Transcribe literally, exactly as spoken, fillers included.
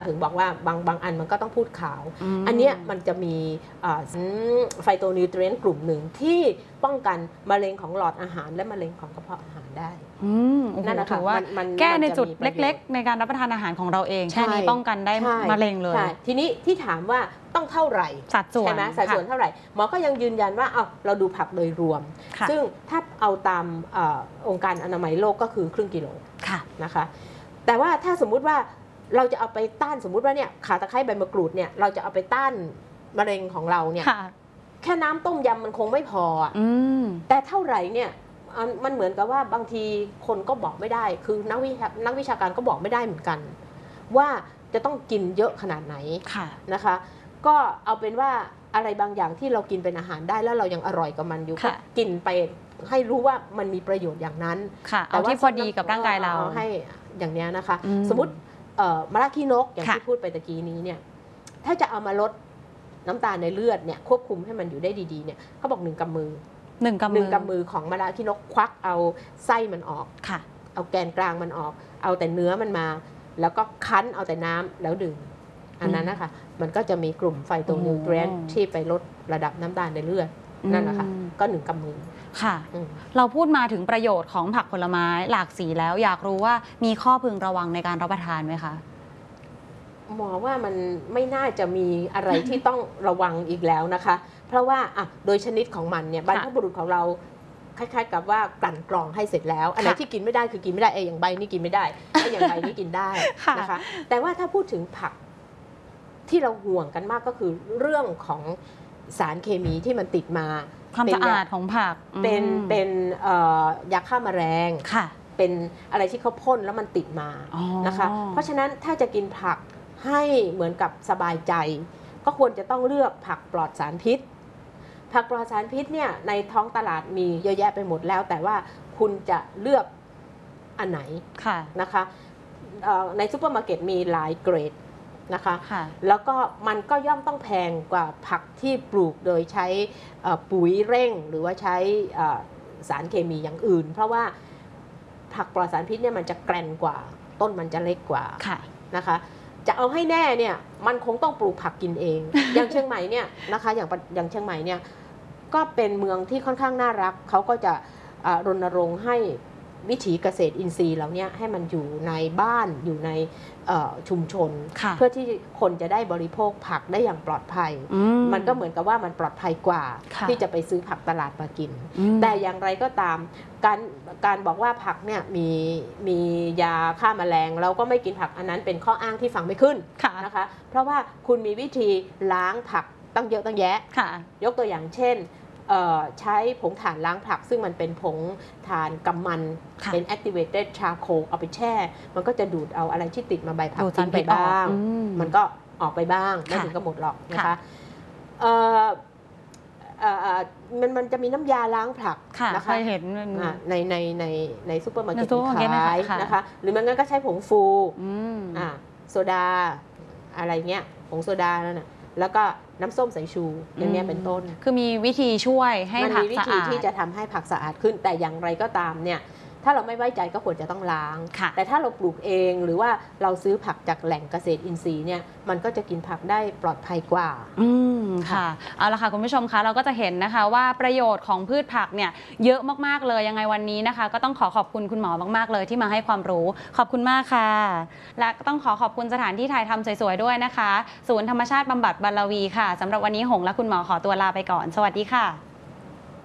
ถึงบอกว่าบางบางอันมันก็ต้องพูดขาว อันนี้มันจะมีไฟโตนิวทรีนต์กลุ่มหนึ่งที่ป้องกันมะเร็งของหลอดอาหารและมะเร็งของกระเพาะอาหารได้นั่นนะคะว่าแก้ในจุดเล็กๆในการรับประทานอาหารของเราเองแค่นี้ป้องกันได้มะเร็งเลยทีนี้ที่ถามว่าต้องเท่าไหร่สัดส่วนใช่ไหมสัดส่วนเท่าไหร่หมอก็ยังยืนยันว่าเอาเราดูผักโดยรวมซึ่งถ้าเอาตามองค์การอนามัยโลกก็คือครึ่งกิโลนะคะแต่ว่าถ้าสมมุติว่าเราจะเอาไปต้านสมมุติว่าเนี่ยข่าตะไคร้ใบมะกรูดเนี่ยเราจะเอาไปต้านมะเร็งของเราเนี่ยแค่น้ำต้มยำมันคงไม่พอแต่เท่าไหร่เนี่ยมันเหมือนกับว่าบางทีคนก็บอกไม่ได้คือนักวิชานักวิชาการก็บอกไม่ได้เหมือนกันว่าจะต้องกินเยอะขนาดไหนนะคะก็เอาเป็นว่าอะไรบางอย่างที่เรากินเป็นอาหารได้แล้วเรายังอร่อยกับมันอยู่ก็กินไปให้รู้ว่ามันมีประโยชน์อย่างนั้นแต่ว่าที่พอดีกับร่างกายเราให้อย่างนี้นะคะสมมติมะระขี้นกอย่างที่พูดไปตะกี้นี้เนี่ยถ้าจะเอามาลดน้ำตาลในเลือดเนี่ยควบคุมให้มันอยู่ได้ดีๆเนี่ยเขาบอกหนึ่งกำมือหนึ่งกำมือหนึ่งกำมือของมะระขี้นกควักเอาไส้มันออกเอาแกนกลางมันออกเอาแต่เนื้อมันมาแล้วก็คั้นเอาแต่น้ำแล้วดื่มอันนั้นนะคะมันก็จะมีกลุ่มไฟโตนิวทรีนต์ที่ไปลดระดับน้ำตาลในเลือดนั่นแหละค่ะก็หนึ่งกำมือค่ะเราพูดมาถึงประโยชน์ของผักผลไม้หลากสีแล้วอยากรู้ว่ามีข้อพึงระวังในการรับประทานไหมคะหมอว่ามันไม่น่าจะมีอะไรที่ต้องระวังอีกแล้วนะคะเพราะว่าอ่ะโดยชนิดของมันเนี่ยบรรพบุรุษของเราคล้ายๆกับว่ากลั่นกรองให้เสร็จแล้วอันไหนที่กินไม่ได้คือกินไม่ได้ไอ้อย่างใบนี่กินไม่ได้ไอ้อย่างใบนี่กินได้นะคะแต่ว่าถ้าพูดถึงผักที่เราห่วงกันมากก็คือเรื่องของสารเคมีที่มันติดมาความสะอาดของผักเป็นเป็นยาฆ่าแมลงเป็นอะไรที่เขาพ่นแล้วมันติดมานะคะเพราะฉะนั้นถ้าจะกินผักให้เหมือนกับสบายใจก็ควรจะต้องเลือกผักปลอดสารพิษผักปลอดสารพิษเนี่ยในท้องตลาดมีเยอะแยะไปหมดแล้วแต่ว่าคุณจะเลือกอันไหนนะคะในซุปเปอร์มาร์เก็ตมีหลายเกรดนะคะแล้วก็มันก็ย่อมต้องแพงกว่าผักที่ปลูกโดยใช้ปุ๋ยเร่งหรือว่าใช้สารเคมีอย่างอื่นเพราะว่าผักปลอดสารพิษเนี่ยมันจะแกร่งกว่าต้นมันจะเล็กกว่านะคะจะเอาให้แน่เนี่ยมันคงต้องปลูกผักกินเอง อย่างเชียงใหม่เนี่ยนะคะอย่างอย่างเชียงใหม่เนี่ยก็เป็นเมืองที่ค่อนข้างน่ารักเขาก็จะรณรงค์ให้วิถีเกษตรอินทรีย์เหล่านี้ให้มันอยู่ในบ้านอยู่ในชุมชนเพื่อที่คนจะได้บริโภคผักได้อย่างปลอดภัยมันก็เหมือนกับว่ามันปลอดภัยกว่าที่จะไปซื้อผักตลาดมากินแต่อย่างไรก็ตามการการบอกว่าผักเนี่ยมีมียาฆ่าแมลงเราก็ไม่กินผักอันนั้นเป็นข้ออ้างที่ฟังไม่ขึ้นนะคะเพราะว่าคุณมีวิธีล้างผักตั้งเยอะตั้งแยะยกตัวอย่างเช่นใช้ผงถ่านล้างผักซึ่งมันเป็นผงถ่านกำมันเป็น activated charcoal เอาไปแช่มันก็จะดูดเอาอะไรที่ติดมาใบผักทิ้งไปบ้างมันก็ออกไปบ้างไม่ถึงกับหมดหรอกนะคะมันมันจะมีน้ำยาล้างผักนะคะเห็นในในในในซุปเปอร์มาร์เก็ตขายนะคะหรือมันงั้นก็ใช้ผงฟูโซดาอะไรเงี้ยผงโซดานั่นน่ะแล้วก็น้ำส้มสายชูอย่างนี้เป็นต้นคือมีวิธีช่วยให้ผักสะอาดมันมีวิธีที่จะทำให้ผักสะอาดขึ้นแต่อย่างไรก็ตามเนี่ยถ้าเราไม่ไว้ใจก็ควรจะต้องล้างแต่ถ้าเราปลูกเองหรือว่าเราซื้อผักจากแหล่งเกษตรอินทรีย์เนี่ยมันก็จะกินผักได้ปลอดภัยกว่าอืมค่ะเอาละค่ะคุณผู้ชมคะเราก็จะเห็นนะคะว่าประโยชน์ของพืชผักเนี่ยเยอะมากๆเลยยังไงวันนี้นะคะก็ต้องขอขอบคุณคุณหมอมากๆเลยที่มาให้ความรู้ขอบคุณมากค่ะและก็ต้องขอขอบคุณสถานที่ถ่ายทำสวยๆด้วยนะคะศูนย์ธรรมชาติบำบัดบรรลวีค่ะสำหรับวันนี้หงและคุณหมอขอตัวลาไปก่อนสวัสดีค่ะ